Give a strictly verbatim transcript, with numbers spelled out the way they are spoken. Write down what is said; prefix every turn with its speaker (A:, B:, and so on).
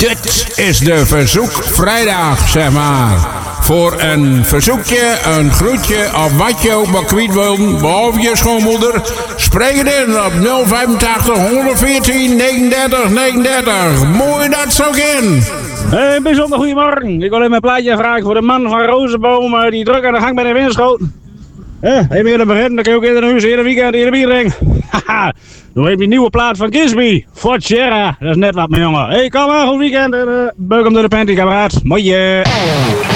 A: Dit is de verzoekvrijdag, zeg maar. Voor een verzoekje, een groetje of wat je ook maar kwijt wil, behalve je schoonmoeder, spreek het in op nul vijfentachtig honderdveertien negenendertig negenendertig. Mooi dat zo in.
B: Hey, bijzonder goedemorgen. Ik wil even een plaatje vragen voor de man van Rozenboom uh, die druk aan de gang bij de windschoot. Eh, even eerder beginnen, dan kun je ook eerder een huis, hele weekend, hele bierdrink. Haha, dan heb je een nieuwe plaat van Kisby. Fort Sierra, dat is net wat mijn jongen. Hey, kom maar, goed weekend en uh, beuk hem door de panty, kameraad. Mooi.